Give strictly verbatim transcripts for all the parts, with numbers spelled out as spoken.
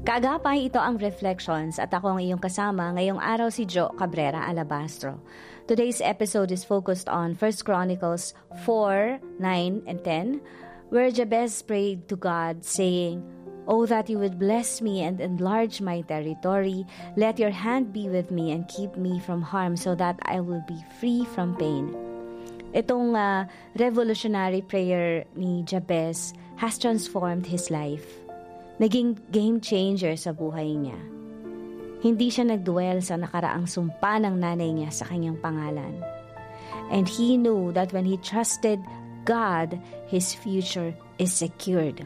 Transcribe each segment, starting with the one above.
Kaagapay, ito ang Reflections at ako ang iyong kasama ngayong araw si Jo Cabrera Alabastro. Today's episode is focused on First Chronicles four, nine, and ten, where Jabez prayed to God saying, "Oh, that you would bless me and enlarge my territory. Let your hand be with me and keep me from harm so that I will be free from pain." Itong uh, revolutionary prayer ni Jabez has transformed his life. Naging game changer sa buhay niya. Hindi siya nagduel sa nakaraang sumpa ng nanay niya sa kanyang pangalan. And he knew that when he trusted God, his future is secured.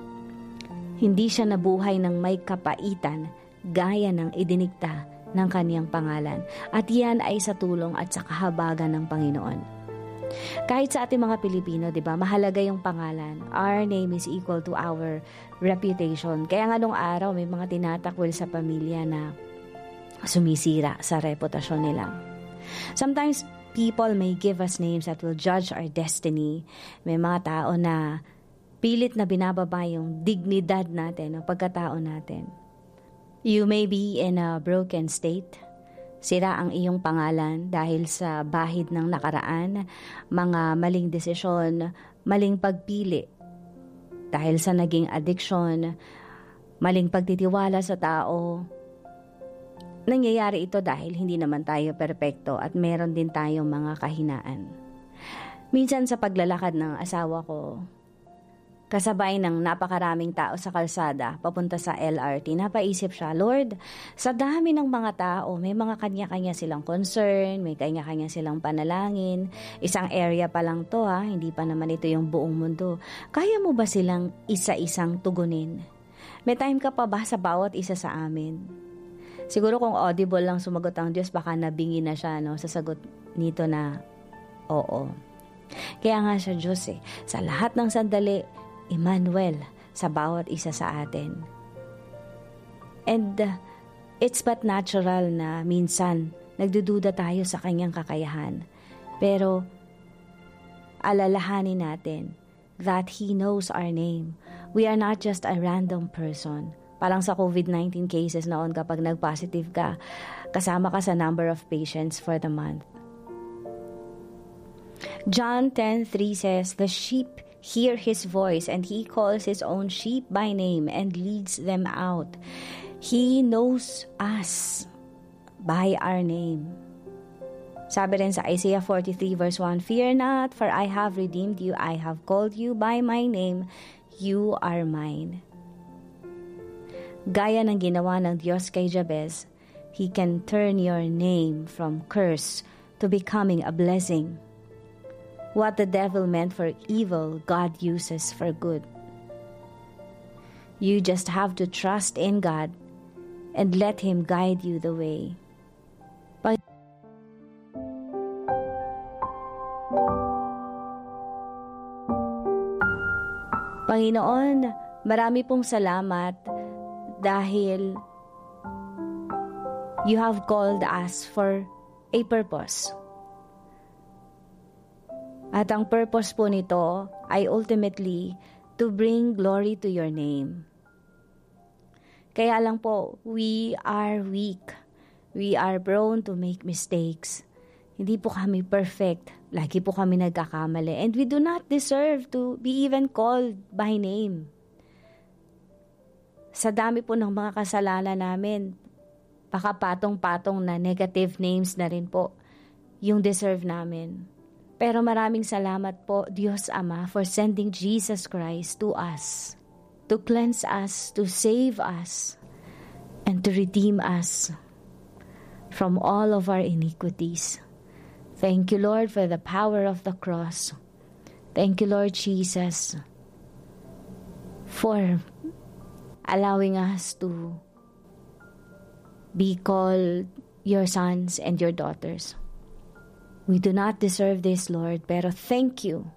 Hindi siya nabuhay ng may kapaitan gaya ng idinikta ng kaniyang pangalan. At yan ay sa tulong at sa kahabagan ng Panginoon. Kahit sa ating mga Pilipino, di ba, mahalaga yung pangalan. Our name is equal to our reputation. Kaya nga nung araw, may mga tinatakwil sa pamilya na sumisira sa reputasyon nila. Sometimes, people may give us names that will judge our destiny. May mga tao na pilit na binababa yung dignidad natin, o pagkatao natin. You may be in a broken state. Sira ang iyong pangalan dahil sa bahid ng nakaraan, mga maling desisyon, maling pagpili. Dahil sa naging addiction, maling pagtitiwala sa tao. Nangyayari ito dahil hindi naman tayo perpekto at meron din tayong mga kahinaan. Minsan sa paglalakad ng asawa ko, kasabay ng napakaraming tao sa kalsada, papunta sa L R T, napaisip siya, Lord, sa dami ng mga tao, may mga kanya-kanya silang concern, may kanya-kanya silang panalangin, isang area pa lang to ha, hindi pa naman ito yung buong mundo. Kaya mo ba silang isa-isang tugunin? May time ka pa ba sa bawat isa sa amin? Siguro kung audible lang sumagot ang Diyos, baka nabingi na siya no, sa sagot nito na oo. Kaya nga siya Diyos eh, sa lahat ng sandali, Emmanuel sa bawat isa sa atin. And uh, it's but natural na minsan nagdududa tayo sa kanyang kakayahan. Pero alalahanin natin that He knows our name. We are not just a random person. Parang sa COVID nineteen cases noon kapag nag-positive ka, kasama ka sa number of patients for the month. John ten three says, "The sheep hear His voice, and He calls His own sheep by name and leads them out." He knows us by our name. Sabi rin sa Isaiah forty-three verse one, "Fear not, for I have redeemed you. I have called you by my name. You are mine." Gaya ng ginawa ng Diyos kay Jabez, He can turn your name from curse to becoming a blessing. What the devil meant for evil, God uses for good. You just have to trust in God and let Him guide you the way. Pag- Panginoon, marami pong salamat dahil You have called us for a purpose. At ang purpose po nito ay ultimately to bring glory to your name. Kaya lang po, we are weak. We are prone to make mistakes. Hindi po kami perfect. Lagi po kami nagkakamali. And we do not deserve to be even called by name. Sa dami po ng mga kasalanan namin, baka patong-patong na negative names na rin po yung deserve namin. Pero maraming salamat po, Diyos Ama, for sending Jesus Christ to us, to cleanse us, to save us, and to redeem us from all of our iniquities. Thank you, Lord, for the power of the cross. Thank you, Lord Jesus, for allowing us to be called your sons and your daughters. We do not deserve this, Lord, pero thank you